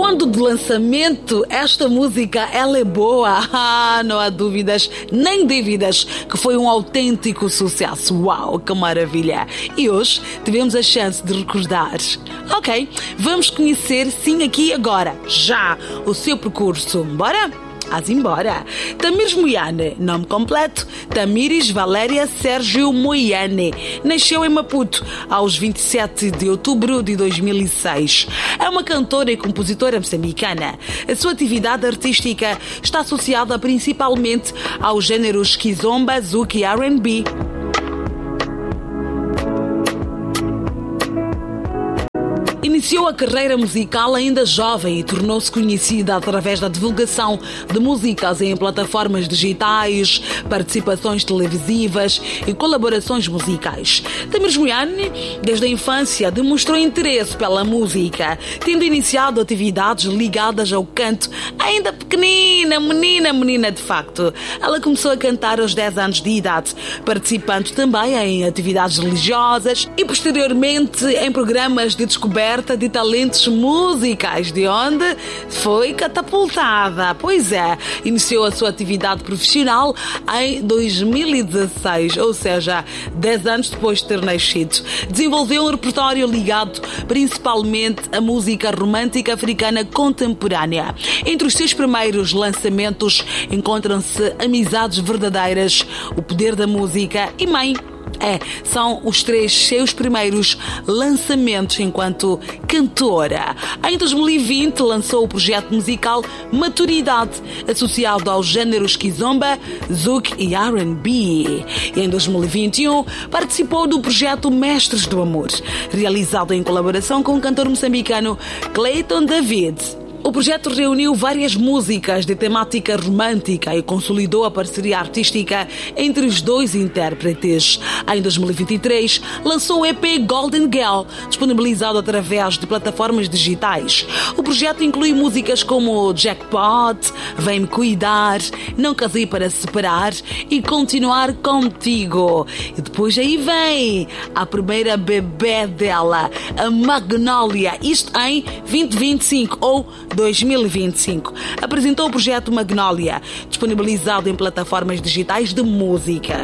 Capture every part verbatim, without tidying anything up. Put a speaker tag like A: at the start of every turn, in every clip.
A: Quando de lançamento, esta música, ela é boa. Ah, não há dúvidas, nem dívidas, que foi um autêntico sucesso. Uau, que maravilha. E hoje tivemos a chance de recordar. Ok, vamos conhecer, sim, aqui agora, já, o seu percurso. Bora? As embora. Tamires Moiane, nome completo, Tamires Valéria Sérgio Moiane. Nasceu em Maputo aos vinte e sete de outubro de dois mil e seis. É uma cantora e compositora moçambicana. A sua atividade artística está associada principalmente aos géneros kizomba, zouk e R and B. Iniciou a carreira musical ainda jovem e tornou-se conhecida através da divulgação de músicas em plataformas digitais, participações televisivas e colaborações musicais. Tamires Moiane, desde a infância, demonstrou interesse pela música, tendo iniciado atividades ligadas ao canto ainda pequenina, menina, menina de facto. Ela começou a cantar aos dez anos de idade, participando também em atividades religiosas e posteriormente em programas de descoberta de talentos musicais, de onde foi catapultada. Pois é, iniciou a sua atividade profissional em dois mil e dezesseis, ou seja, dez anos depois de ter nascido. Desenvolveu um repertório ligado principalmente à música romântica africana contemporânea. Entre os seus primeiros lançamentos encontram-se Amizades Verdadeiras, O Poder da Música e Mãe. É, são os três seus primeiros lançamentos enquanto cantora. Em dois mil e vinte lançou o projeto musical Maturidade, associado aos géneros kizomba, zouk e R and B. E em dois mil e vinte e um participou do projeto Mestres do Amor, realizado em colaboração com o cantor moçambicano Clayton David. O projeto reuniu várias músicas de temática romântica e consolidou a parceria artística entre os dois intérpretes. Em dois mil e vinte e três, lançou o E P Golden Girl, disponibilizado através de plataformas digitais. O projeto inclui músicas como Jackpot, Vem-me Cuidar, Não Casei para Separar e Continuar Contigo. E depois aí vem a primeira bebê dela, a Magnolia, isto em vinte e vinte e cinco ou dois mil e vinte e cinco. Apresentou o projeto Magnolia, disponibilizado em plataformas digitais de música.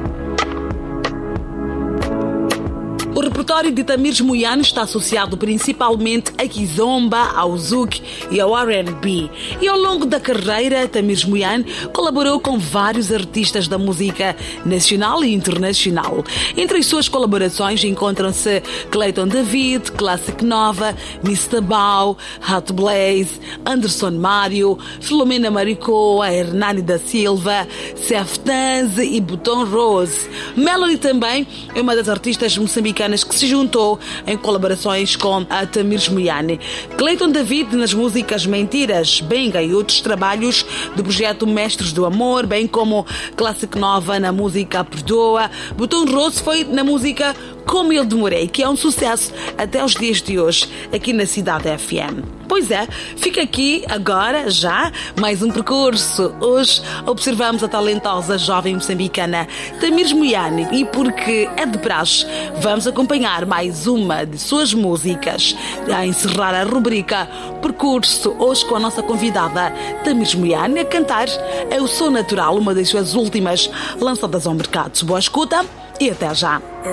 A: O repertório de Tamires Moiane está associado principalmente a kizomba, ao zouk e ao R and B. E ao longo da carreira, Tamires Moiane colaborou com vários artistas da música nacional e internacional. Entre as suas colaborações encontram-se Clayton David, Classic Nova, mister Bao, Hot Blaze, Anderson Mário, Filomena Maricoa, Hernani da Silva, Seth Tanze e Bouton Rose. Melody também é uma das artistas moçambicanas que se juntou em colaborações com a Tamires Moiane. Clayton David nas músicas Mentiras, Benga e outros trabalhos do projeto Mestres do Amor, bem como Classic Nova na música Perdoa. Bouton Rose foi na música Como Eu Demorei, que é um sucesso até os dias de hoje aqui na Cidade F M. Pois é, fica aqui agora já mais um percurso. Hoje observamos a talentosa jovem moçambicana Tamires Moiane e porque é de praxe, vamos acompanhar mais uma de suas músicas. A encerrar a rubrica Percurso, hoje com a nossa convidada Tamires Moiane a cantar É o Sou Natural, uma das suas últimas lançadas ao mercado. Boa escuta e até já!